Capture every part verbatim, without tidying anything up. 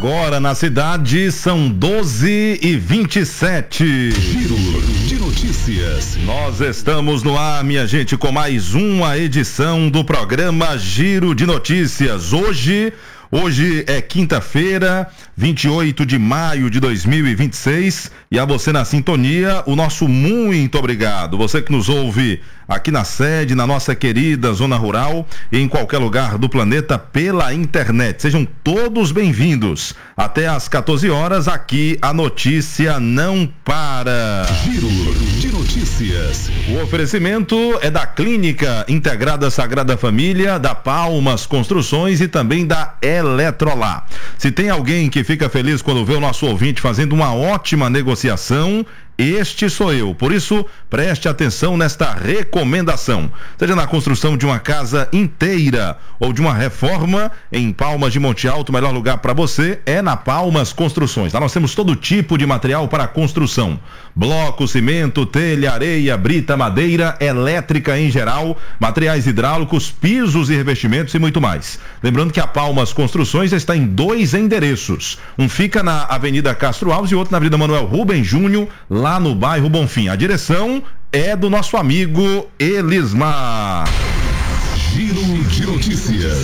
Agora na cidade são doze e vinte e sete. Giro de notícias. Nós estamos no ar, minha gente, com mais uma edição do programa Giro de Notícias. Hoje, hoje é quinta-feira, vinte e oito de maio de dois mil e vinte e seis, e a você na sintonia, o nosso muito obrigado. Você que nos ouve aqui na sede, na nossa querida zona rural e em qualquer lugar do planeta pela internet. Sejam todos bem-vindos. Até às quatorze horas, aqui a notícia não para. Giro de notícias. O oferecimento é da Clínica Integrada Sagrada Família, da Palmas Construções e também da Eletrolar. Se tem alguém que fica feliz quando vê o nosso ouvinte fazendo uma ótima negociação, este sou eu. Por isso, preste atenção nesta recomendação. Seja na construção de uma casa inteira ou de uma reforma, em Palmas de Monte Alto, o melhor lugar para você é na Palmas Construções. Lá nós temos todo tipo de material para construção: bloco, cimento, telha, areia, brita, madeira, elétrica em geral, materiais hidráulicos, pisos e revestimentos e muito mais. Lembrando que a Palmas Construções está em dois endereços. Um fica na Avenida Castro Alves e outro na Avenida Manuel Rubem Júnior, lá no bairro Bonfim. A direção é do nosso amigo Elismar. Giro de notícias.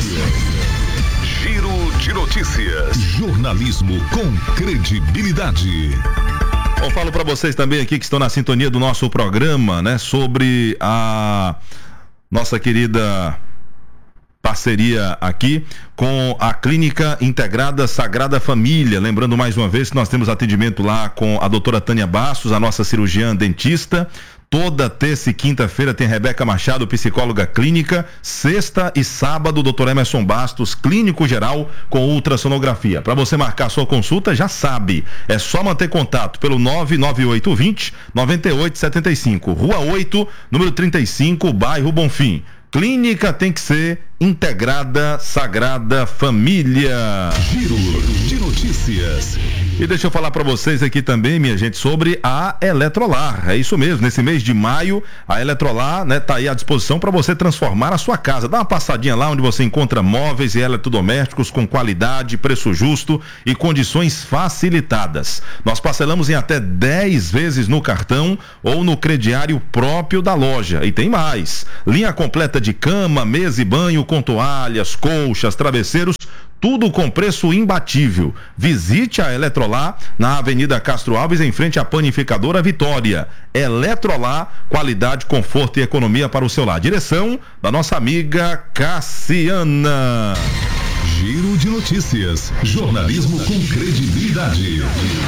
Giro de notícias. Jornalismo com credibilidade. Eu falo para vocês também aqui que estão na sintonia do nosso programa, né, sobre a nossa querida parceria aqui com a Clínica Integrada Sagrada Família. Lembrando mais uma vez que nós temos atendimento lá com a doutora Tânia Bastos, a nossa cirurgiã dentista. Toda terça e quinta-feira tem Rebeca Machado, psicóloga clínica. Sexta e sábado, doutor Emerson Bastos, clínico geral com ultrassonografia. Para você marcar sua consulta, já sabe, é só manter contato pelo nove nove oito dois zero nove oito sete cinco, Rua oito, número trinta e cinco, bairro Bonfim. Clínica tem que ser Integrada Sagrada Família. Giro de notícias. E deixa eu falar para vocês aqui também, minha gente, sobre a Eletrolar. É isso mesmo, nesse mês de maio, a Eletrolar, né, tá aí à disposição para você transformar a sua casa. Dá uma passadinha lá onde você encontra móveis e eletrodomésticos com qualidade, preço justo e condições facilitadas. Nós parcelamos em até dez vezes no cartão ou no crediário próprio da loja. E tem mais. Linha completa de cama, mesa e banho com toalhas, colchas, travesseiros, tudo com preço imbatível. Visite a Eletrolar na Avenida Castro Alves, em frente à Panificadora Vitória. Eletrolar, qualidade, conforto e economia para o seu lar. Direção da nossa amiga Cassiana. Giro de notícias. Jornalismo com credibilidade.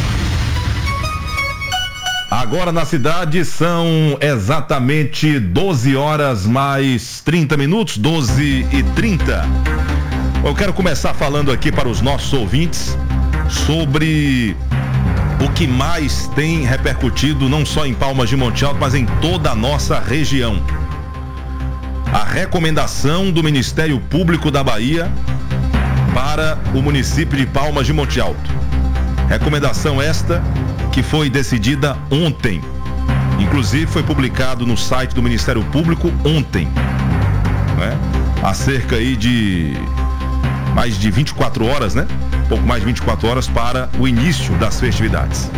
Agora na cidade são exatamente doze horas mais trinta minutos, doze e trinta. Eu quero começar falando aqui para os nossos ouvintes sobre o que mais tem repercutido não só em Palmas de Monte Alto, mas em toda a nossa região. A recomendação do Ministério Público da Bahia para o município de Palmas de Monte Alto. Recomendação esta que foi decidida ontem. Inclusive foi publicado no site do Ministério Público ontem, né? Há cerca aí de mais de vinte e quatro horas, né? Pouco mais de vinte e quatro horas para o início das festividades.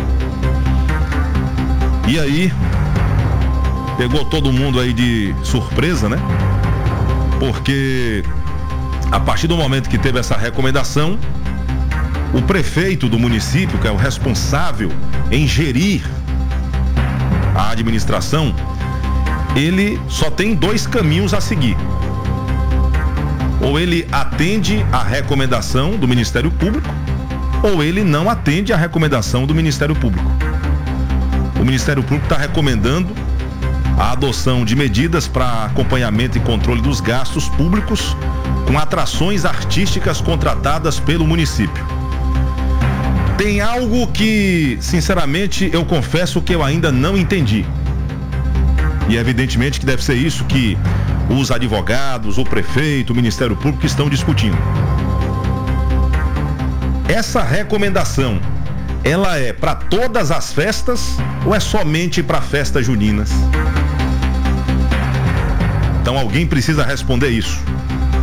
E aí, pegou todo mundo aí de surpresa, né? Porque a partir do momento que teve essa recomendação, o prefeito do município, que é o responsável em gerir a administração, ele só tem dois caminhos a seguir. Ou ele atende a recomendação do Ministério Público, ou ele não atende a recomendação do Ministério Público. O Ministério Público está recomendando a adoção de medidas para acompanhamento e controle dos gastos públicos com atrações artísticas contratadas pelo município. Tem algo que, sinceramente, eu confesso que eu ainda não entendi. E evidentemente que deve ser isso que os advogados, o prefeito, o Ministério Público estão discutindo. Essa recomendação, ela é para todas as festas ou é somente para festas juninas? Então alguém precisa responder isso.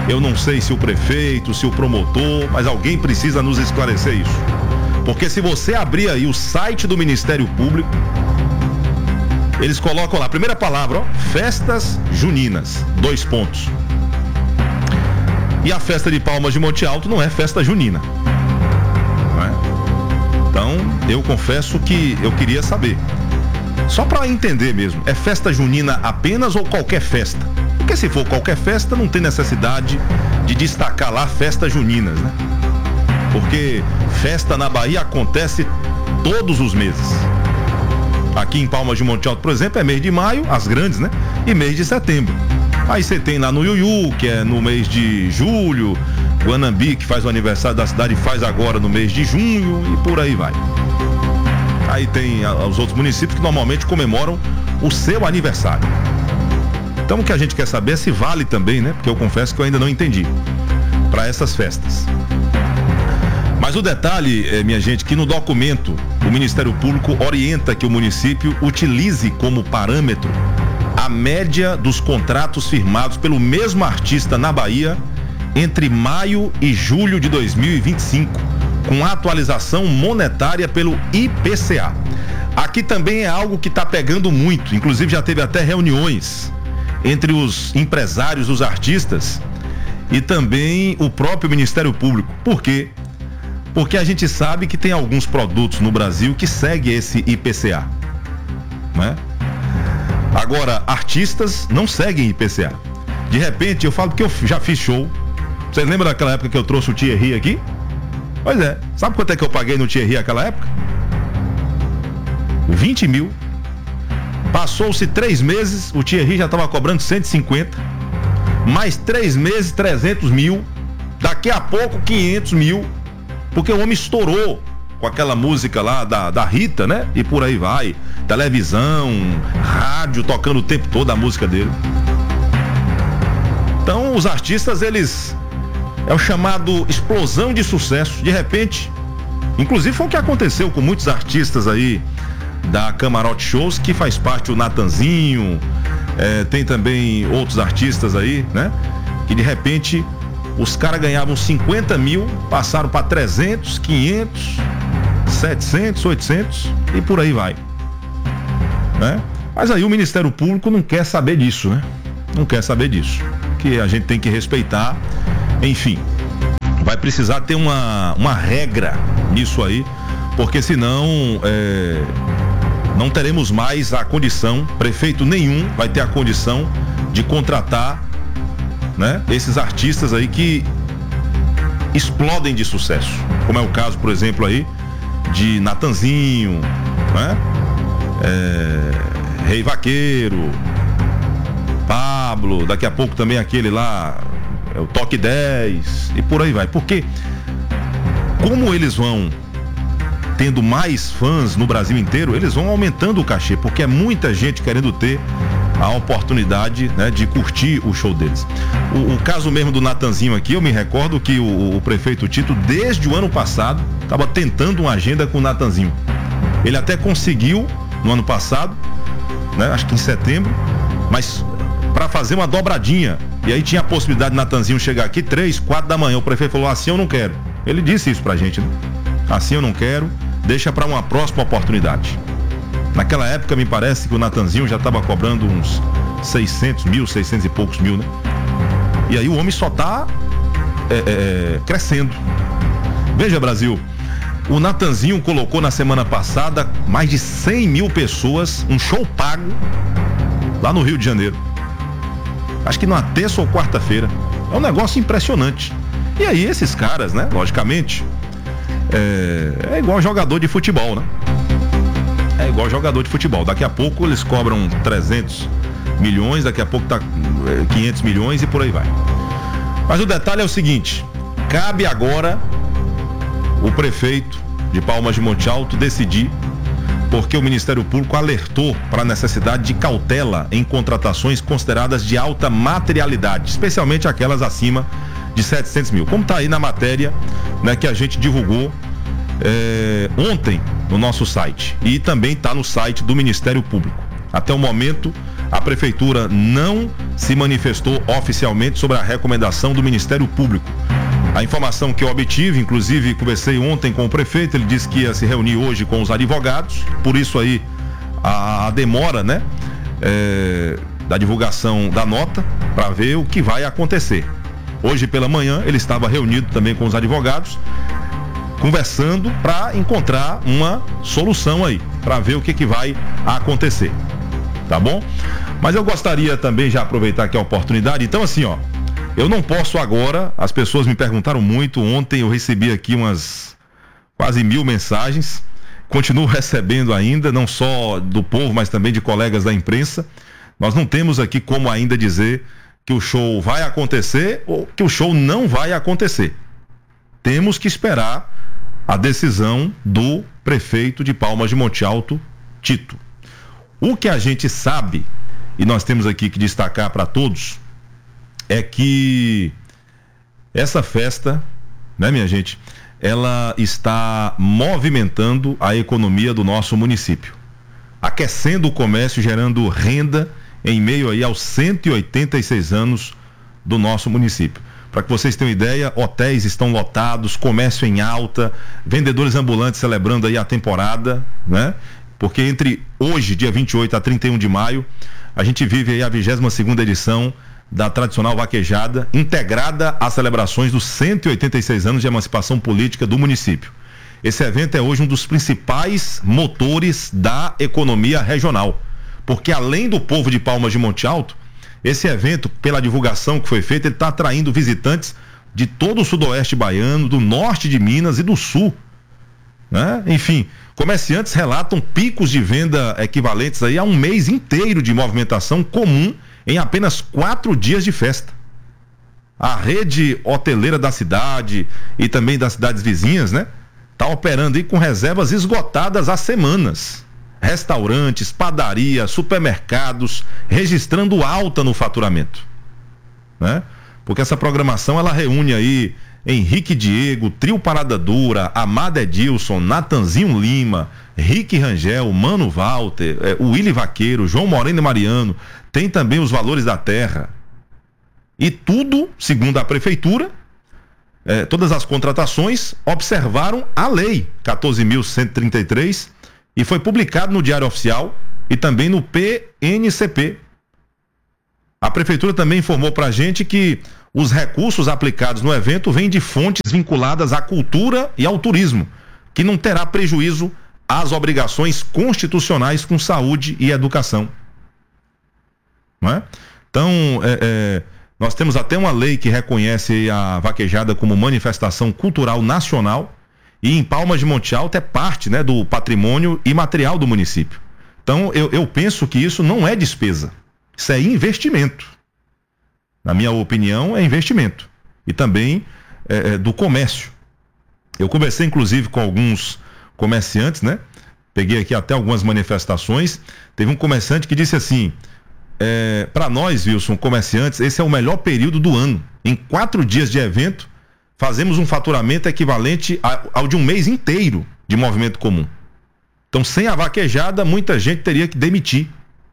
Eu não sei se o prefeito, se o promotor, mas alguém precisa nos esclarecer isso. Porque se você abrir aí o site do Ministério Público, eles colocam lá, a primeira palavra, ó, festas juninas, dois pontos. E a festa de Palmas de Monte Alto não é festa junina. Não é? Então, eu confesso que eu queria saber. Só para entender mesmo, é festa junina apenas ou qualquer festa? Porque se for qualquer festa, não tem necessidade de destacar lá festas juninas, né? Porque festa na Bahia acontece todos os meses. Aqui em Palmas de Monte Alto, por exemplo, é mês de maio, as grandes, né? E mês de setembro. Aí você tem lá no Iuiú, que é no mês de julho, Guanambi, que faz o aniversário da cidade, faz agora no mês de junho, e por aí vai. Aí tem a, os outros municípios que normalmente comemoram o seu aniversário. Então o que a gente quer saber é se vale também, né? Porque eu confesso que eu ainda não entendi, para essas festas. Mas o detalhe, é, minha gente, que no documento o Ministério Público orienta que o município utilize como parâmetro a média dos contratos firmados pelo mesmo artista na Bahia entre maio e julho de dois mil e vinte e cinco, com atualização monetária pelo I P C A. Aqui também é algo que está pegando muito, inclusive já teve até reuniões entre os empresários, os artistas e também o próprio Ministério Público. Por quê? Porque a gente sabe que tem alguns produtos no Brasil que seguem esse I P C A, né? Agora, artistas não seguem I P C A. De repente, eu falo porque eu já fiz show. Vocês lembram daquela época que eu trouxe o Thierry aqui? Pois é. Sabe quanto é que eu paguei no Thierry naquela época? vinte mil. Passou-se três meses, o Thierry já estava cobrando cento e cinquenta. Mais três meses, trezentos mil. Daqui a pouco, quinhentos mil. Porque o homem estourou com aquela música lá da, da Rita, né? E por aí vai. Televisão, rádio, tocando o tempo todo a música dele. Então, os artistas, eles... é o chamado explosão de sucesso. De repente, inclusive foi o que aconteceu com muitos artistas aí da Camarote Shows, que faz parte o Natanzinho, é, tem também outros artistas aí, né? Que de repente... os caras ganhavam cinquenta mil, passaram para trezentos, quinhentos, setecentos, oitocentos e por aí vai, né? Mas aí o Ministério Público não quer saber disso, né? Não quer saber disso. Que a gente tem que respeitar. Enfim, vai precisar ter uma, uma regra nisso aí, porque senão é, não teremos mais a condição, prefeito nenhum vai ter a condição de contratar, né, esses artistas aí que explodem de sucesso, como é o caso, por exemplo, aí de Natanzinho, né? É, Rei Vaqueiro, Pablo, daqui a pouco também aquele lá, é o Toque dez e por aí vai. Porque como eles vão tendo mais fãs no Brasil inteiro, eles vão aumentando o cachê, porque é muita gente querendo ter a oportunidade, né, de curtir o show deles. O, o caso mesmo do Natanzinho aqui, eu me recordo que o, o prefeito Tito, desde o ano passado, estava tentando uma agenda com o Natanzinho. Ele até conseguiu no ano passado, né, acho que em setembro, mas para fazer uma dobradinha. E aí tinha a possibilidade de Natanzinho chegar aqui três, quatro da manhã. O prefeito falou: assim eu não quero. Ele disse isso pra gente, né? Assim eu não quero, deixa para uma próxima oportunidade. Naquela época me parece que o Natanzinho já estava cobrando uns seiscentos mil, seiscentos e poucos mil, né? E aí o homem só tá é, é, crescendo. Veja, Brasil, o Natanzinho colocou na semana passada mais de cem mil pessoas, um show pago lá no Rio de Janeiro. Acho que numa terça ou quarta-feira. É um negócio impressionante. E aí esses caras, né, logicamente, é, é igual jogador de futebol, né? É igual jogador de futebol. Daqui a pouco eles cobram trezentos milhões, daqui a pouco tá quinhentos milhões e por aí vai. Mas o detalhe é o seguinte: cabe agora o prefeito de Palmas de Monte Alto decidir, porque o Ministério Público alertou para a necessidade de cautela em contratações consideradas de alta materialidade, especialmente aquelas acima de setecentos mil. Como está aí na matéria, né, que a gente divulgou é, ontem no nosso site, e também está no site do Ministério Público. Até o momento, a prefeitura não se manifestou oficialmente sobre a recomendação do Ministério Público. A informação que eu obtive, inclusive conversei ontem com o prefeito, ele disse que ia se reunir hoje com os advogados, por isso aí a, a demora, né, é, da divulgação da nota, para ver o que vai acontecer. Hoje pela manhã ele estava reunido também com os advogados, conversando para encontrar uma solução aí, para ver o que, que vai acontecer, tá bom? Mas eu gostaria também já aproveitar aqui a oportunidade, então assim, ó, eu não posso agora, as pessoas me perguntaram muito, ontem eu recebi aqui umas quase mil mensagens, continuo recebendo ainda, não só do povo, mas também de colegas da imprensa. Nós não temos aqui como ainda dizer que o show vai acontecer ou que o show não vai acontecer. Temos que esperar a decisão do prefeito de Palmas de Monte Alto, Tito. O que a gente sabe, e nós temos aqui que destacar para todos, é que essa festa, né, minha gente, ela está movimentando a economia do nosso município, aquecendo o comércio, gerando renda em meio aí aos cento e oitenta e seis anos do nosso município. Para que vocês tenham ideia, hotéis estão lotados, comércio em alta, vendedores ambulantes celebrando aí a temporada, né? Porque entre hoje, dia vinte e oito, a trinta e um de maio, a gente vive aí a vigésima segunda edição da tradicional vaquejada, integrada às celebrações dos cento e oitenta e seis anos de emancipação política do município. Esse evento é hoje um dos principais motores da economia regional, porque além do povo de Palmas de Monte Alto, esse evento, pela divulgação que foi feita, ele está atraindo visitantes de todo o sudoeste baiano, do norte de Minas e do sul, né? Enfim, comerciantes relatam picos de venda equivalentes aí a um mês inteiro de movimentação comum em apenas quatro dias de festa. A rede hoteleira da cidade e também das cidades vizinhas, né, está operando aí com reservas esgotadas há semanas. Restaurantes, padarias, supermercados registrando alta no faturamento, né? Porque essa programação ela reúne aí Henrique Diego, Trio Parada Dura, Amado Edilson, Natanzinho Lima, Rick Rangel, Mano Walter, é, o Willy Vaqueiro, João Moreno e Mariano. Tem também os Valores da Terra. E tudo, segundo a prefeitura, é, todas as contratações observaram a lei quatorze mil cento e trinta e três e foi publicado no Diário Oficial e também no P N C P. A prefeitura também informou pra gente que os recursos aplicados no evento vêm de fontes vinculadas à cultura e ao turismo, que não terá prejuízo às obrigações constitucionais com saúde e educação. Não é? Então, é, é, nós temos até uma lei que reconhece a vaquejada como manifestação cultural nacional e em Palmas de Monte Alto é parte, né, do patrimônio imaterial do município. Então, eu, eu penso que isso não é despesa, isso é investimento. Na minha opinião, é investimento. E também é, é, do comércio. Eu conversei, inclusive, com alguns comerciantes, né? Peguei aqui até algumas manifestações. Teve um comerciante que disse assim: é, para nós, Wilson, comerciantes, esse é o melhor período do ano. Em quatro dias de evento, fazemos um faturamento equivalente a, ao de um mês inteiro de movimento comum. Então, sem a vaquejada, muita gente teria que demitir,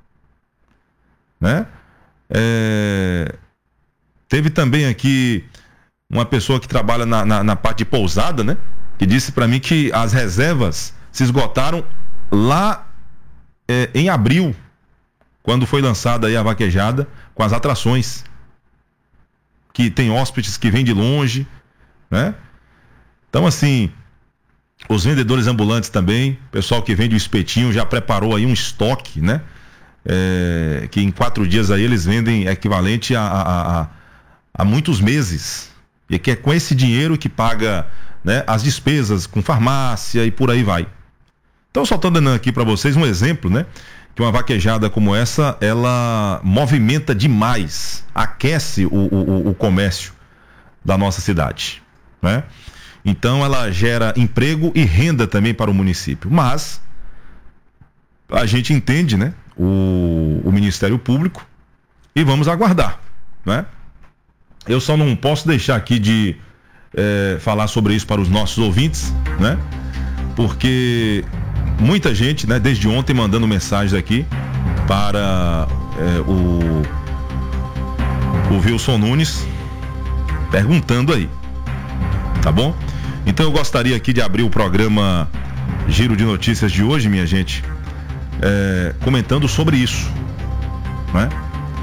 né? É... Teve também aqui uma pessoa que trabalha na, na, na parte de pousada, né? Que disse para mim que as reservas se esgotaram lá é, em abril, quando foi lançada aí a vaquejada com as atrações. Que tem hóspedes que vêm de longe, né? Então, assim, os vendedores ambulantes também, pessoal que vende o espetinho já preparou aí um estoque, né? É, que em quatro dias aí eles vendem equivalente a, a, a, a muitos meses, e que é com esse dinheiro que paga, né, as despesas com farmácia e por aí vai. Então, só estou dando aqui para vocês um exemplo, né, que uma vaquejada como essa, ela movimenta demais, aquece o, o, o comércio da nossa cidade, né? Então ela gera emprego e renda também para o município, mas a gente entende, né, O, o Ministério Público e vamos aguardar, né? Eu só não posso deixar aqui de é, falar sobre isso para os nossos ouvintes, né? Porque muita gente, né, desde ontem mandando mensagens aqui para é, o, o Wilson Nunes perguntando aí, tá bom? Então eu gostaria aqui de abrir o programa Giro de Notícias de hoje, minha gente, é, comentando sobre isso, né?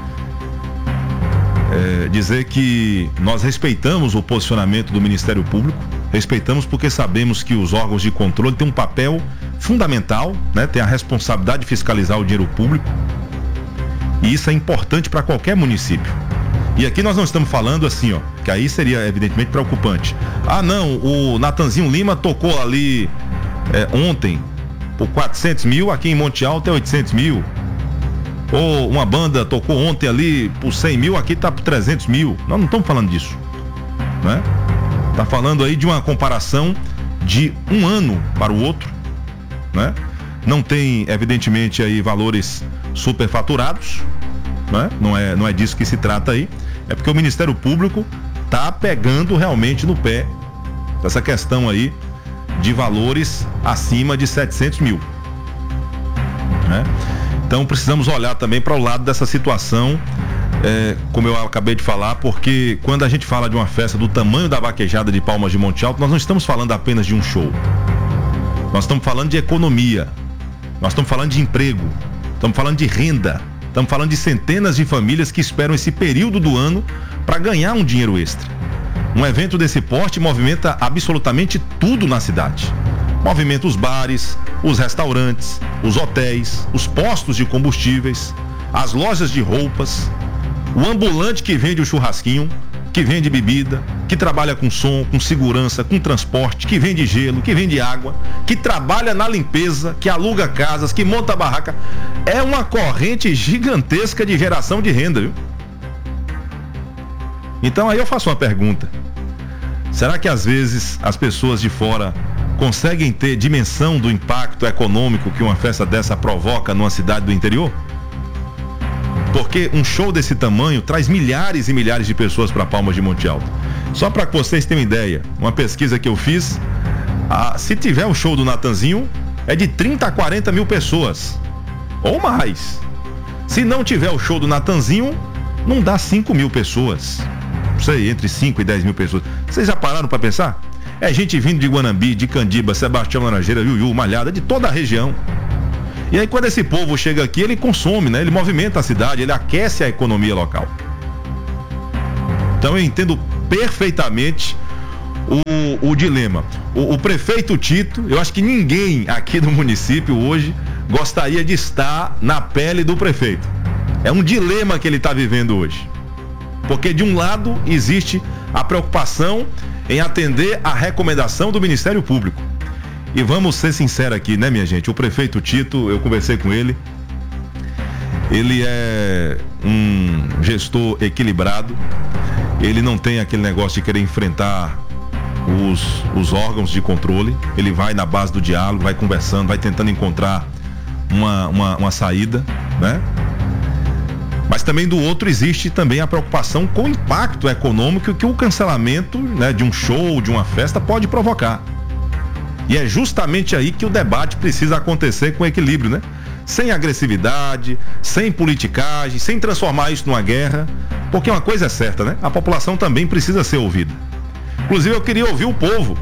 É, dizer que nós respeitamos o posicionamento do Ministério Público, respeitamos porque sabemos que os órgãos de controle têm um papel fundamental, né? Tem a responsabilidade de fiscalizar o dinheiro público, e isso é importante para qualquer município. E aqui nós não estamos falando assim, ó, que aí seria evidentemente preocupante. Ah, não, o Natanzinho Lima tocou ali é, ontem por quatrocentos mil, aqui em Monte Alto é oitocentos mil. Ou uma banda tocou ontem ali por cem mil, aqui tá por trezentos mil. Nós não estamos falando disso, né? Tá falando aí de uma comparação de um ano para o outro, né? Não tem, evidentemente, aí valores superfaturados, né? Não é, não é disso que se trata aí. É porque o Ministério Público tá pegando realmente no pé dessa questão aí de valores acima de setecentos mil, né? Então precisamos olhar também para o lado dessa situação, é, como eu acabei de falar, porque quando a gente fala de uma festa do tamanho da vaquejada de Palmas de Monte Alto, nós não estamos falando apenas de um show. Nós estamos falando de economia, nós estamos falando de emprego, estamos falando de renda, estamos falando de centenas de famílias que esperam esse período do ano para ganhar um dinheiro extra. Um evento desse porte movimenta absolutamente tudo na cidade. Movimenta os bares, os restaurantes, os hotéis, os postos de combustíveis, as lojas de roupas, o ambulante que vende o churrasquinho, que vende bebida, que trabalha com som, com segurança, com transporte, que vende gelo, que vende água, que trabalha na limpeza, que aluga casas, que monta barraca. É uma corrente gigantesca de geração de renda, viu? Então aí eu faço uma pergunta: será que às vezes as pessoas de fora conseguem ter dimensão do impacto econômico que uma festa dessa provoca numa cidade do interior? Porque um show desse tamanho traz milhares e milhares de pessoas para Palmas de Monte Alto. Só para que vocês tenham ideia, uma pesquisa que eu fiz, a, se tiver um show do Natanzinho, é de trinta a quarenta mil pessoas, ou mais. Se não tiver o show do Natanzinho, não dá cinco mil pessoas. Não sei, entre cinco e dez mil pessoas. Vocês já pararam para pensar? É gente vindo de Guanambi, de Candiba, Sebastião Laranjeira, Iuiú, Malhada, de toda a região. E aí quando esse povo chega aqui, ele consome, né? Ele movimenta a cidade, ele aquece a economia local. Então eu entendo perfeitamente o, o dilema. O, o prefeito Tito, eu acho que ninguém aqui do município hoje gostaria de estar na pele do prefeito. É um dilema que ele está vivendo hoje. Porque de um lado existe a preocupação em atender a recomendação do Ministério Público. E vamos ser sinceros aqui, né, minha gente? O prefeito Tito, eu conversei com ele, ele é um gestor equilibrado, ele não tem aquele negócio de querer enfrentar os, os órgãos de controle, ele vai na base do diálogo, vai conversando, vai tentando encontrar uma, uma, uma saída, né? Mas também do outro existe também a preocupação com o impacto econômico que o cancelamento, né, de um show, de uma festa pode provocar. E é justamente aí que o debate precisa acontecer com equilíbrio, né? Sem agressividade, sem politicagem, sem transformar isso numa guerra, porque uma coisa é certa, né? A população também precisa ser ouvida. Inclusive eu queria ouvir o povo.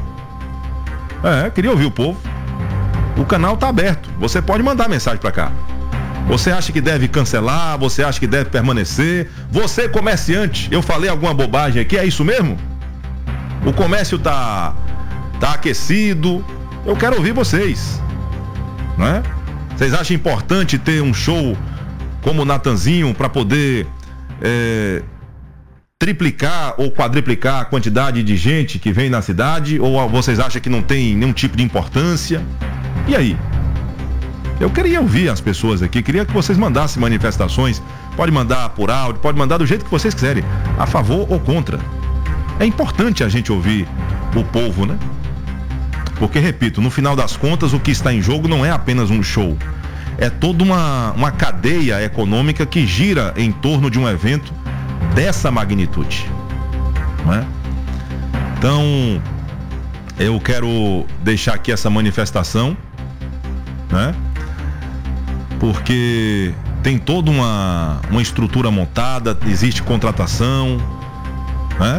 É, queria ouvir o povo. O canal tá aberto, você pode mandar mensagem para cá. Você acha que deve cancelar? Você acha que deve permanecer? Você, comerciante, eu falei alguma bobagem aqui, é isso mesmo? O comércio tá, tá aquecido? Eu quero ouvir vocês, né? Vocês acham importante ter um show como o Natanzinho para poder é, triplicar ou quadriplicar a quantidade de gente que vem na cidade? Ou vocês acham que não tem nenhum tipo de importância? E aí? Eu queria ouvir as pessoas aqui, queria que vocês mandassem manifestações, pode mandar por áudio, pode mandar do jeito que vocês quiserem, a favor ou contra. É importante a gente ouvir o povo, né? Porque, repito, no final das contas, o que está em jogo não é apenas um show, é toda uma, uma cadeia econômica que gira em torno de um evento dessa magnitude, não é? Então, eu quero deixar aqui essa manifestação, né? Porque tem toda uma, uma estrutura montada, existe contratação, né?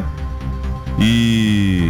E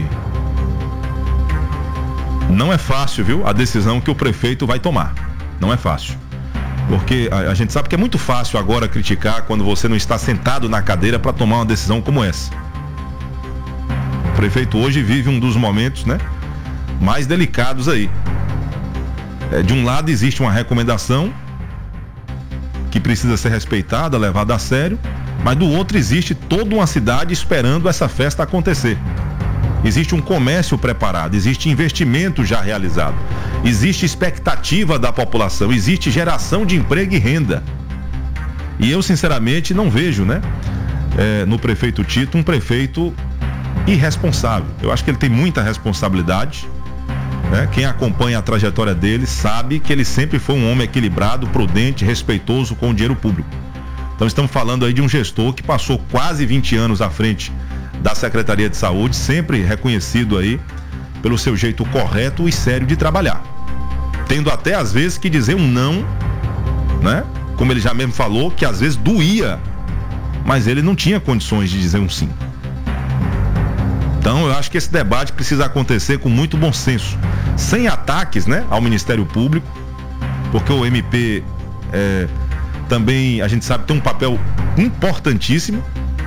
não é fácil, viu? A decisão que o prefeito vai tomar. Não é fácil. Porque a, a gente sabe que é muito fácil agora criticar quando você não está sentado na cadeira para tomar uma decisão como essa. O prefeito hoje vive um dos momentos, né, mais delicados aí. É, de um lado existe uma recomendação que precisa ser respeitada, levada a sério, mas do outro existe toda uma cidade esperando essa festa acontecer. Existe um comércio preparado, existe investimento já realizado, existe expectativa da população, existe geração de emprego e renda. E eu sinceramente não vejo, né, é, no prefeito Tito um prefeito irresponsável. Eu acho que ele tem muita responsabilidade, né? Quem acompanha a trajetória dele sabe que ele sempre foi um homem equilibrado, prudente, respeitoso com o dinheiro público. Então estamos falando aí de um gestor que passou quase vinte anos à frente da Secretaria de Saúde, sempre reconhecido aí pelo seu jeito correto e sério de trabalhar, tendo até às vezes que dizer um não, né? Como ele já mesmo falou, que às vezes doía, mas ele não tinha condições de dizer um sim. Então eu acho que esse debate precisa acontecer com muito bom senso, sem ataques, né, ao Ministério Público, porque o M P é, também, a gente sabe, tem um papel importantíssimo,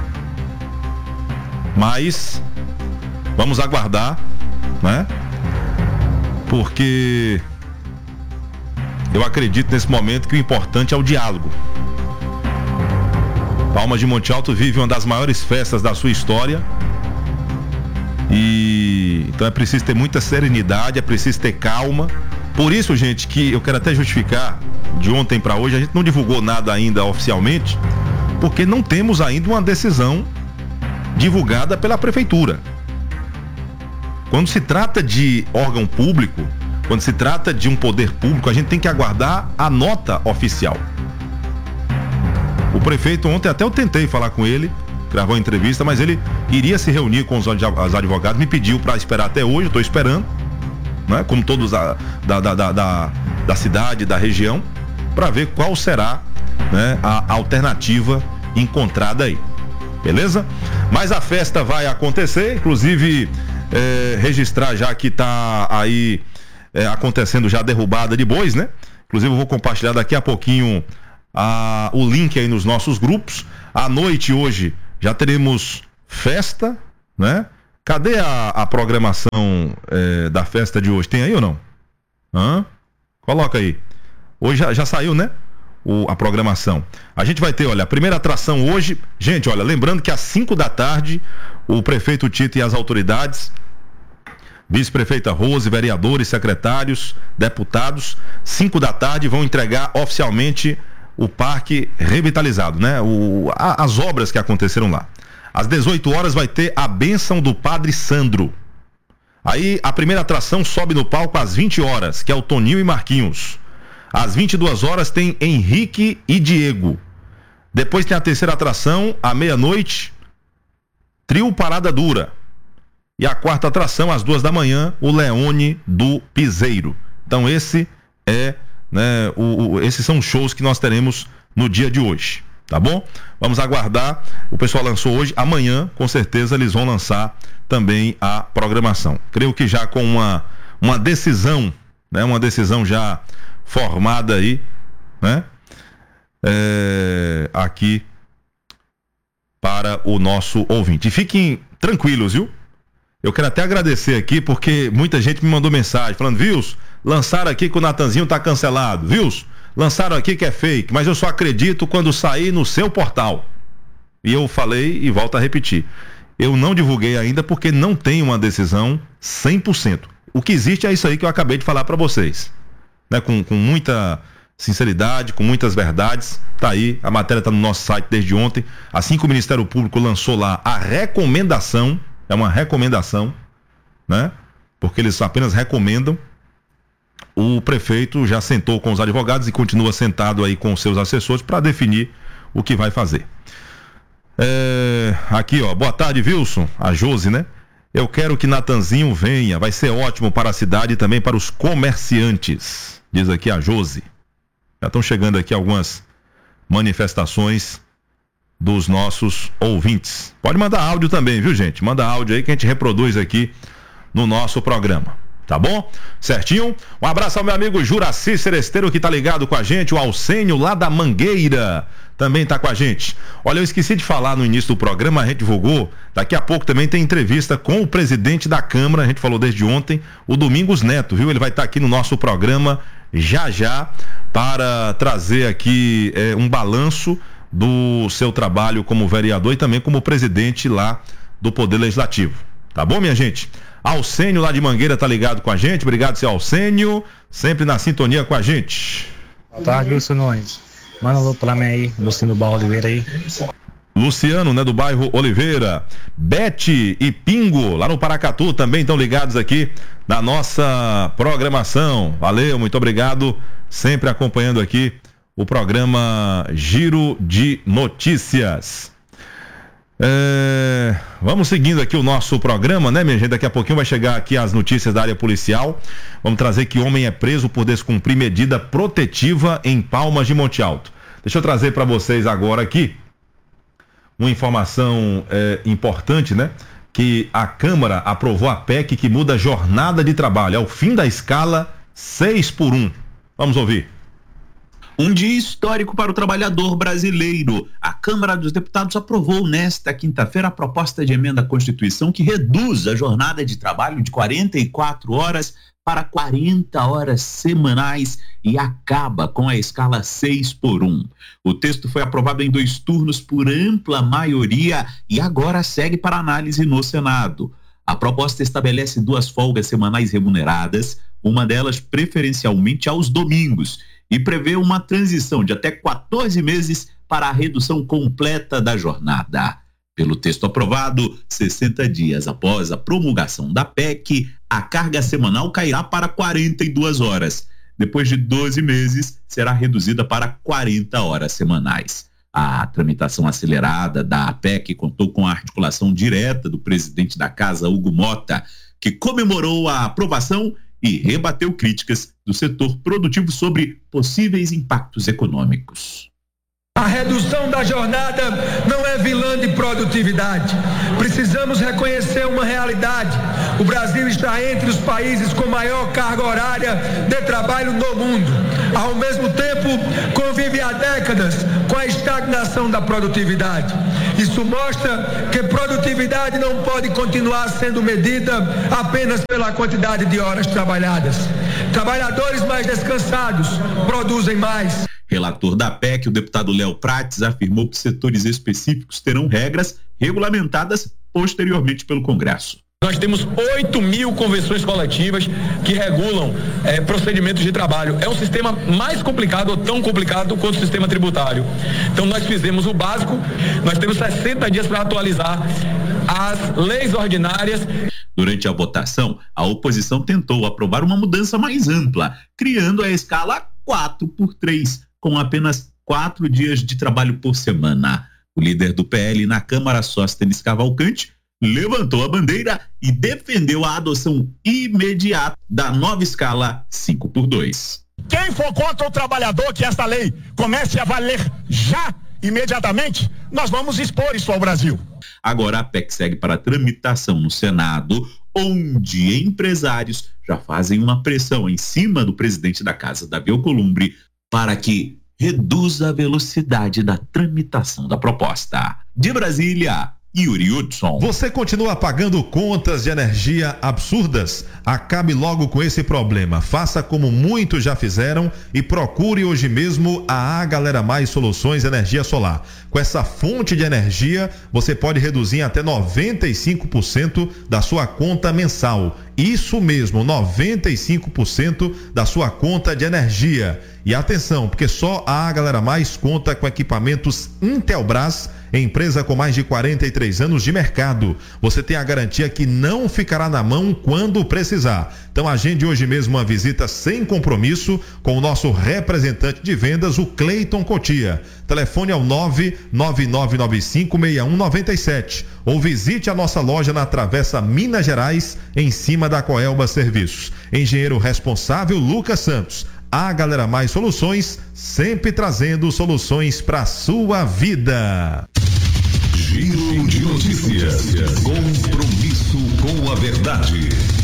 mas vamos aguardar, né? Porque eu acredito nesse momento que o importante é o diálogo. Palmas de Monte Alto vive uma das maiores festas da sua história. E então é preciso ter muita serenidade, é preciso ter calma. Por isso, gente, que eu quero até justificar, de ontem para hoje a gente não divulgou nada ainda oficialmente, porque não temos ainda uma decisão divulgada pela prefeitura. Quando se trata de órgão público, quando se trata de um poder público, a gente tem que aguardar a nota oficial. O prefeito ontem, até eu tentei falar com ele, gravou uma entrevista, mas ele iria se reunir com os advogados, me pediu para esperar até hoje, eu estou esperando, né, como todos da, da, da, da, da cidade, da região, para ver qual será, né, a alternativa encontrada aí. Beleza? Mas a festa vai acontecer, inclusive é, registrar já que está aí é, acontecendo já a derrubada de bois, né? Inclusive eu vou compartilhar daqui a pouquinho a, o link aí nos nossos grupos. À noite hoje já teremos festa, né? Cadê a, a programação é, da festa de hoje? Tem aí ou não? Hã? Coloca aí. Hoje já, já saiu, né? O, a programação. A gente vai ter, olha, a primeira atração hoje, gente, olha, lembrando que às cinco da tarde, o prefeito Tito e as autoridades, vice-prefeita Rose, vereadores, secretários, deputados, cinco da tarde vão entregar oficialmente o parque revitalizado, né? O, a, as obras que aconteceram lá. Às dezoito horas vai ter a bênção do Padre Sandro. Aí a primeira atração sobe no palco às vinte horas, que é o Toninho e Marquinhos. Às vinte e duas horas tem Henrique e Diego. Depois tem a terceira atração, à meia-noite, Trio Parada Dura. E a quarta atração, às duas da manhã, o Leone do Piseiro. Então esse é, né, o, o, esses são os shows que nós teremos no dia de hoje, tá bom? Vamos aguardar. O pessoal lançou hoje, amanhã, com certeza, eles vão lançar também a programação. Creio que já com uma, uma decisão, né, uma decisão já formada aí, né? É, aqui para o nosso ouvinte. E fiquem tranquilos, viu? Eu quero até agradecer aqui, porque muita gente me mandou mensagem falando, Vils, lançaram aqui que o Natanzinho tá cancelado, Vils, lançaram aqui que é fake, mas eu só acredito quando sair no seu portal. E eu falei e volto a repetir, eu não divulguei ainda porque não tem uma decisão cem por cento. O que existe é isso aí que eu acabei de falar para vocês. Né, com, com muita sinceridade, com muitas verdades, tá aí, a matéria tá no nosso site desde ontem, assim que o Ministério Público lançou lá a recomendação, é uma recomendação, né, porque eles apenas recomendam, o prefeito já sentou com os advogados e continua sentado aí com os seus assessores para definir o que vai fazer. É, aqui ó, boa tarde Wilson, a Josi, né? Eu quero que Natanzinho venha, vai ser ótimo para a cidade e também para os comerciantes, diz aqui a Josi. Já estão chegando aqui algumas manifestações dos nossos ouvintes. Pode mandar áudio também, viu, gente? Manda áudio aí que a gente reproduz aqui no nosso programa. Tá bom? Certinho? Um abraço ao meu amigo Juraci Seresteiro, que tá ligado com a gente, o Alcênio lá da Mangueira também tá com a gente. Olha, eu esqueci de falar no início do programa, a gente divulgou, daqui a pouco também tem entrevista com o presidente da Câmara, a gente falou desde ontem, o Domingos Neto, viu? Ele vai estar aqui no nosso programa já já para trazer aqui é, um balanço do seu trabalho como vereador e também como presidente lá do Poder Legislativo. Tá bom, minha gente? Alcênio lá de Mangueira tá ligado com a gente. Obrigado, seu Alcênio. Sempre na sintonia com a gente. Boa tarde, Wilson Nunes. Manda um alô pra mim aí, Luciano do bairro Oliveira aí. Luciano, né, do bairro Oliveira. Bete e Pingo, lá no Paracatu, também estão ligados aqui na nossa programação. Valeu, muito obrigado. Sempre acompanhando aqui o programa Giro de Notícias. É, vamos seguindo aqui o nosso programa, né, minha gente? Daqui a pouquinho vai chegar aqui as notícias da área policial. Vamos trazer que homem é preso por descumprir medida protetiva em Palmas de Monte Alto. Deixa eu trazer para vocês agora aqui uma informação é, importante, né? Que a Câmara aprovou a P E C que muda a jornada de trabalho. É o fim da escala seis por um. Vamos ouvir. Um dia histórico para o trabalhador brasileiro. A Câmara dos Deputados aprovou nesta quinta-feira a proposta de emenda à Constituição que reduz a jornada de trabalho de quarenta e quatro horas para quarenta horas semanais e acaba com a escala seis por um. O texto foi aprovado em dois turnos por ampla maioria e agora segue para análise no Senado. A proposta estabelece duas folgas semanais remuneradas, uma delas preferencialmente aos domingos, e prevê uma transição de até quatorze meses para a redução completa da jornada. Pelo texto aprovado, sessenta dias após a promulgação da P E C, a carga semanal cairá para quarenta e duas horas. Depois de doze meses, será reduzida para quarenta horas semanais. A tramitação acelerada da P E C contou com a articulação direta do presidente da Casa, Hugo Mota, que comemorou a aprovação e rebateu críticas do setor produtivo sobre possíveis impactos econômicos. A redução da jornada não é vilã de produtividade. Precisamos reconhecer uma realidade. O Brasil está entre os países com maior carga horária de trabalho no mundo. Ao mesmo tempo, convive há décadas com a estagnação da produtividade. Isso mostra que produtividade não pode continuar sendo medida apenas pela quantidade de horas trabalhadas. Trabalhadores mais descansados produzem mais. Relator da P E C, o deputado Léo Prates, afirmou que setores específicos terão regras regulamentadas posteriormente pelo Congresso. Nós temos oito mil convenções coletivas que regulam é, procedimentos de trabalho. É um sistema mais complicado ou tão complicado quanto o sistema tributário. Então nós fizemos o básico, nós temos sessenta dias para atualizar as leis ordinárias. Durante a votação, a oposição tentou aprovar uma mudança mais ampla, criando a escala quatro por três, com apenas quatro dias de trabalho por semana. O líder do P L na Câmara, Sóstenes Cavalcante, levantou a bandeira e defendeu a adoção imediata da nova escala cinco por dois. Quem for contra o trabalhador que esta lei comece a valer já, imediatamente, nós vamos expor isso ao Brasil. Agora a P E C segue para tramitação no Senado, onde empresários já fazem uma pressão em cima do presidente da Casa, Davi Alcolumbre, para que reduza a velocidade da tramitação da proposta. De Brasília, Yuri Hudson. Você continua pagando contas de energia absurdas? Acabe logo com esse problema. Faça como muitos já fizeram e procure hoje mesmo a A Galera Mais Soluções Energia Solar. Com essa fonte de energia, você pode reduzir em até noventa e cinco por cento da sua conta mensal. Isso mesmo, noventa e cinco por cento da sua conta de energia. E atenção, porque só a A Galera Mais conta com equipamentos Intelbras, empresa com mais de quarenta e três anos de mercado. Você tem a garantia que não ficará na mão quando precisar. Então agende hoje mesmo uma visita sem compromisso com o nosso representante de vendas, o Cleiton Cotia. Telefone é o nove nove nove nove cinco seis um nove sete ou visite a nossa loja na Travessa Minas Gerais, em cima da Coelba Serviços. Engenheiro responsável Lucas Santos. A Galera Mais Soluções, sempre trazendo soluções para sua vida. Giro de notícias. Compromisso com a verdade.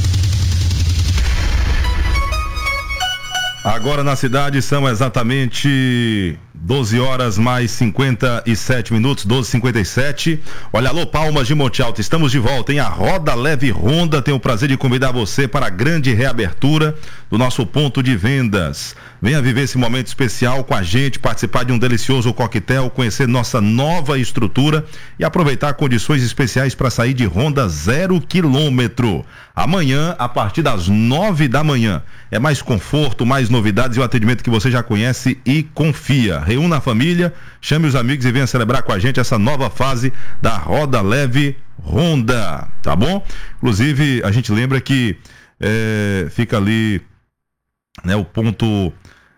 Agora na cidade são exatamente doze horas mais cinquenta e sete minutos, doze e cinquenta e sete. Olha, alô Palmas de Monte Alto, estamos de volta, hein? A Roda Leve Honda tem o prazer de convidar você para a grande reabertura do nosso ponto de vendas. Venha viver esse momento especial com a gente, participar de um delicioso coquetel, conhecer nossa nova estrutura e aproveitar condições especiais para sair de Honda zero quilômetro. Amanhã, a partir das nove da manhã. É mais conforto, mais novidades e o atendimento que você já conhece e confia. Reúna a família, chame os amigos e venha celebrar com a gente essa nova fase da Roda Leve Honda, tá bom? Inclusive, a gente lembra que é, fica ali, né, o ponto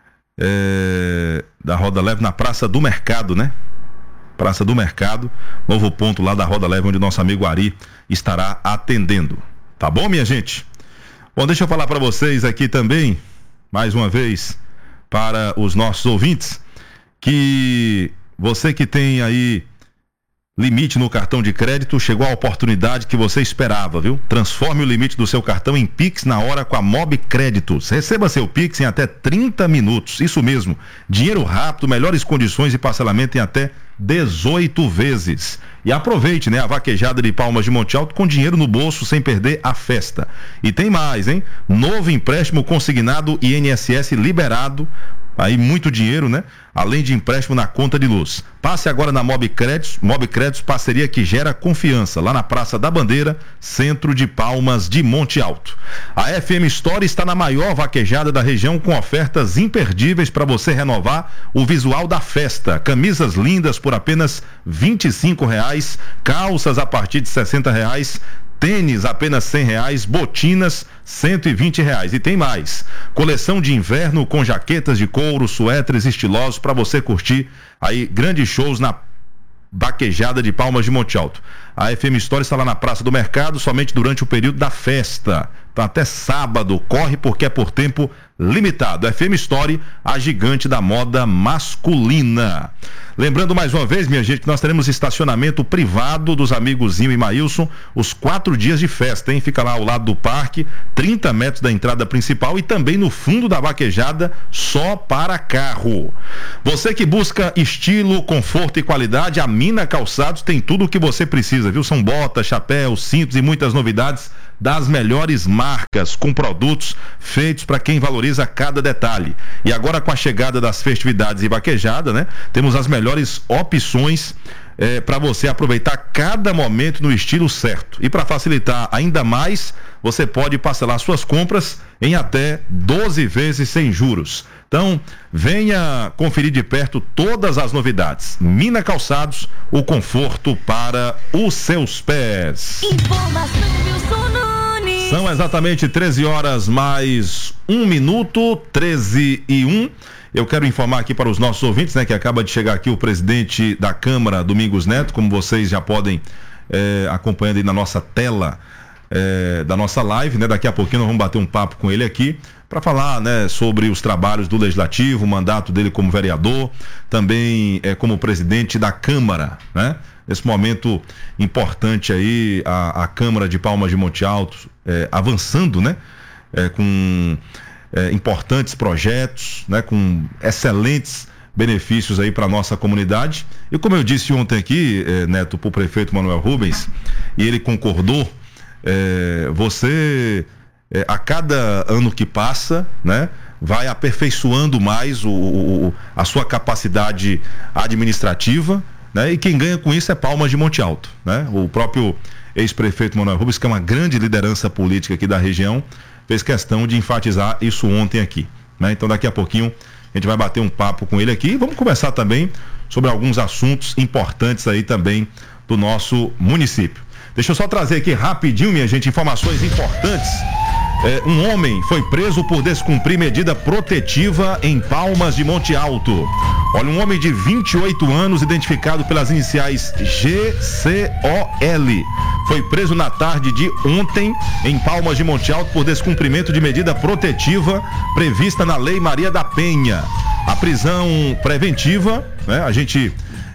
é, da Roda Leve na Praça do Mercado, né? Praça do Mercado, novo ponto lá da Roda Leve, onde nosso amigo Ari estará atendendo. Tá bom, minha gente? Bom, deixa eu falar para vocês aqui também, mais uma vez, para os nossos ouvintes, que você que tem aí limite no cartão de crédito, chegou a oportunidade que você esperava, viu? Transforme o limite do seu cartão em Pix na hora com a Mob Créditos. Receba seu Pix em até trinta minutos. Isso mesmo. Dinheiro rápido, melhores condições e parcelamento em até dezoito vezes. E aproveite, né, a vaquejada de Palmas de Monte Alto com dinheiro no bolso sem perder a festa. E tem mais, hein? Novo empréstimo consignado I N S S liberado. Aí muito dinheiro, né? Além de empréstimo na conta de luz. Passe agora na Mob Créditos, Mob Créditos, parceria que gera confiança, lá na Praça da Bandeira, centro de Palmas de Monte Alto. A F M Store está na maior vaquejada da região com ofertas imperdíveis para você renovar o visual da festa. Camisas lindas por apenas vinte e cinco reais, calças a partir de sessenta reais, tênis apenas cem reais, botinas cento e vinte reais. E tem mais, coleção de inverno com jaquetas de couro, suéteres estilosos para você curtir aí grandes shows na vaquejada de Palmas de Monte Alto. A F M Store está lá na Praça do Mercado somente durante o período da festa. Então até sábado, corre porque é por tempo limitado. F M Store, a gigante da moda masculina. Lembrando mais uma vez, minha gente, que nós teremos estacionamento privado dos amigos Zinho e Maílson, os quatro dias de festa, hein? Fica lá ao lado do parque, trinta metros da entrada principal e também no fundo da vaquejada, só para carro. Você que busca estilo, conforto e qualidade, a Mina Calçados tem tudo o que você precisa, viu? São botas, chapéus, cintos e muitas novidades das melhores marcas, com produtos feitos para quem valoriza cada detalhe. E agora com a chegada das festividades e vaquejada, né? Temos as melhores opções é, para você aproveitar cada momento no estilo certo. E para facilitar ainda mais, você pode parcelar suas compras em até doze vezes sem juros. Então, venha conferir de perto todas as novidades. Mina Calçados, o conforto para os seus pés. Informação Wilson Nunes. São exatamente treze horas mais um minuto, treze e um. Eu quero informar aqui para os nossos ouvintes, né, que acaba de chegar aqui o presidente da Câmara, Domingos Neto, como vocês já podem é, acompanhando aí na nossa tela é, da nossa live, né? Daqui a pouquinho nós vamos bater um papo com ele aqui para falar, né, sobre os trabalhos do Legislativo, o mandato dele como vereador, também é, como presidente da Câmara, né? Nesse momento importante aí, a, a Câmara de Palmas de Monte Alto é, avançando, né? É, com é, importantes projetos, né? Com excelentes benefícios aí para nossa comunidade. E como eu disse ontem aqui, é, Neto, para o prefeito Manuel Rubens, e ele concordou, é, você... É, a cada ano que passa, né, vai aperfeiçoando mais o, o, a sua capacidade administrativa, né, e quem ganha com isso é Palmas de Monte Alto, né? O próprio ex-prefeito Manuel Rubens, que é uma grande liderança política aqui da região, fez questão de enfatizar isso ontem aqui, né? Então daqui a pouquinho a gente vai bater um papo com ele aqui e vamos conversar também sobre alguns assuntos importantes aí também do nosso município. Deixa eu só trazer aqui rapidinho, minha gente, informações importantes É, um homem foi preso por descumprir medida protetiva em Palmas de Monte Alto. Olha, um homem de vinte e oito anos, identificado pelas iniciais G C O L, foi preso na tarde de ontem em Palmas de Monte Alto por descumprimento de medida protetiva prevista na Lei Maria da Penha. A prisão preventiva, né, a gente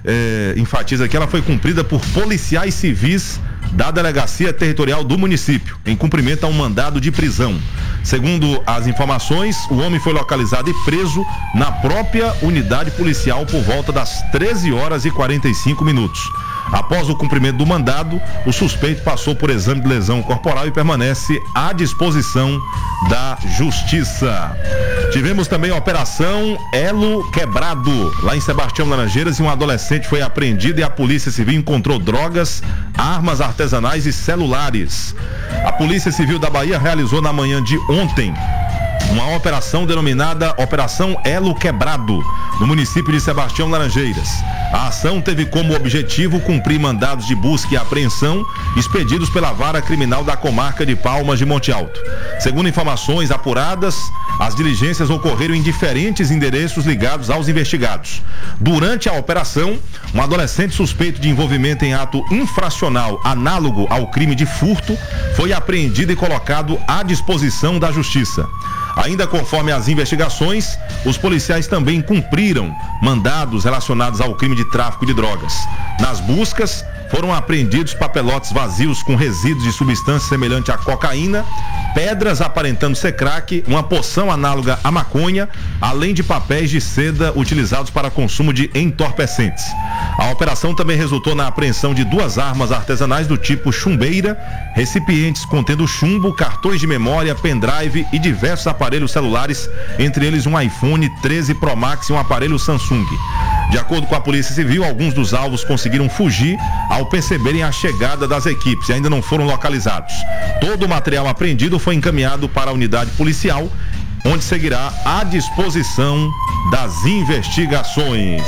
é, enfatiza que ela foi cumprida por policiais civis da Delegacia Territorial do município, em cumprimento a um mandado de prisão. Segundo as informações, o homem foi localizado e preso na própria unidade policial por volta das treze horas e quarenta e cinco minutos. Após o cumprimento do mandado, o suspeito passou por exame de lesão corporal e permanece à disposição da Justiça. Tivemos também a operação Elo Quebrado, lá em Sebastião Laranjeiras, e um adolescente foi apreendido e a Polícia Civil encontrou drogas, armas artesanais e celulares. A Polícia Civil da Bahia realizou na manhã de ontem uma operação denominada Operação Elo Quebrado, no município de Sebastião Laranjeiras. A ação teve como objetivo cumprir mandados de busca e apreensão expedidos pela Vara Criminal da Comarca de Palmas de Monte Alto. Segundo informações apuradas, as diligências ocorreram em diferentes endereços ligados aos investigados. Durante a operação, um adolescente suspeito de envolvimento em ato infracional análogo ao crime de furto foi apreendido e colocado à disposição da Justiça. Ainda conforme as investigações, os policiais também cumpriram mandados relacionados ao crime de tráfico de drogas. Nas buscas, foram apreendidos papelotes vazios com resíduos de substância semelhante à cocaína, pedras aparentando ser crack, uma poção análoga à maconha, além de papéis de seda utilizados para consumo de entorpecentes. A operação também resultou na apreensão de duas armas artesanais do tipo chumbeira, recipientes contendo chumbo, cartões de memória, pendrive e diversos aparelhos celulares, entre eles um iPhone treze Pro Max e um aparelho Samsung. De acordo com a Polícia Civil, alguns dos alvos conseguiram fugir ao perceberem a chegada das equipes e ainda não foram localizados. Todo o material apreendido foi encaminhado para a unidade policial, onde seguirá à disposição das investigações.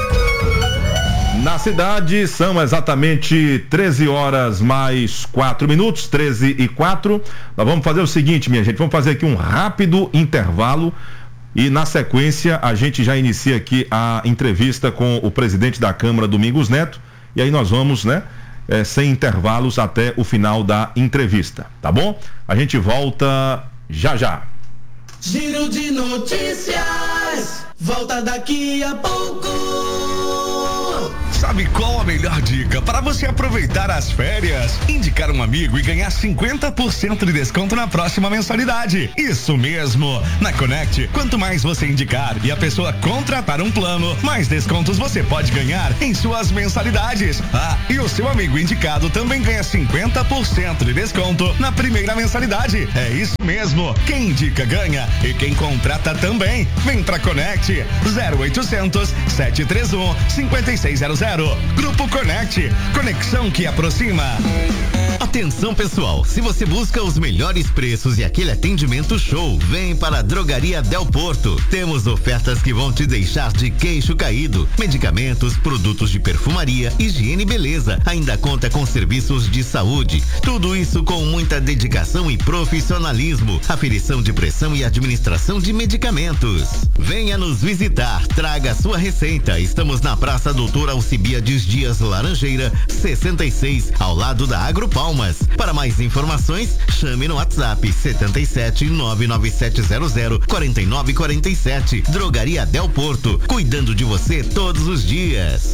Na cidade são exatamente treze horas mais quatro minutos, treze e quatro. Nós vamos fazer o seguinte, minha gente, vamos fazer aqui um rápido intervalo e na sequência a gente já inicia aqui a entrevista com o presidente da Câmara, Domingos Neto, e aí nós vamos, né, é, sem intervalos até o final da entrevista, tá bom? A gente volta já já. Giro de notícias, volta daqui a pouco. Sabe qual a melhor dica para você aproveitar as férias? Indicar um amigo e ganhar cinquenta por cento de desconto na próxima mensalidade. Isso mesmo! Na Connect, quanto mais você indicar e a pessoa contratar um plano, mais descontos você pode ganhar em suas mensalidades. Ah, e o seu amigo indicado também ganha cinquenta por cento de desconto na primeira mensalidade. É isso mesmo! Quem indica ganha e quem contrata também. Vem pra Connect, zero oitocentos, sete três um, cinco seis zero zero. Grupo Connect, conexão que aproxima. Atenção pessoal, se você busca os melhores preços e aquele atendimento show, vem para a Drogaria Del Porto. Temos ofertas que vão te deixar de queixo caído. Medicamentos, produtos de perfumaria, higiene e beleza. Ainda conta com serviços de saúde. Tudo isso com muita dedicação e profissionalismo. Aferição de pressão e administração de medicamentos. Venha nos visitar, traga sua receita. Estamos na Praça Doutor Alcibiades Dias Laranjeira, sessenta e seis, ao lado da Agropalmas. Para mais informações, chame no WhatsApp setenta e sete, nove nove sete zero zero, quatro nove quatro sete. Drogaria Del Porto, cuidando de você todos os dias.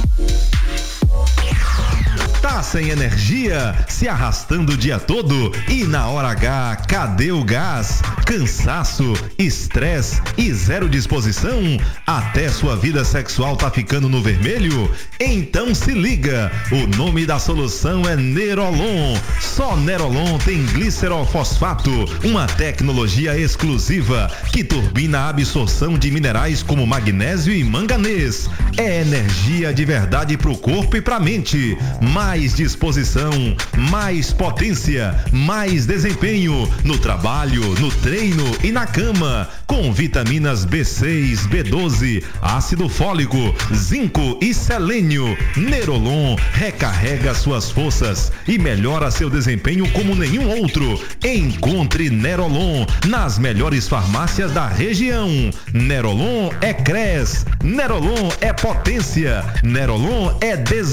Tá sem energia, se arrastando o dia todo e na hora H, cadê o gás? Cansaço, estresse e zero disposição? Até sua vida sexual tá ficando no vermelho? Então se liga, o nome da solução é Nerolon. Só Nerolon tem glicerol fosfato, uma tecnologia exclusiva que turbina a absorção de minerais como magnésio e manganês. É energia de verdade pro corpo e pra mente. Mais mais disposição, mais potência, mais desempenho no trabalho, no treino e na cama, com vitaminas B seis, B doze, ácido fólico, zinco e selênio. Nerolon recarrega suas forças e melhora seu desempenho como nenhum outro. Encontre Nerolon nas melhores farmácias da região. Nerolon é Cres, Nerolon é potência, Nerolon é desempenho.